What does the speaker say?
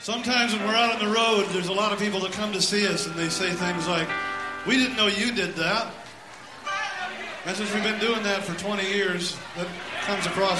Sometimes when we're out on the road, there's a lot of people that come to see us, and they say things like, "We didn't know you did that." And since we've been doing that for 20 years, that comes across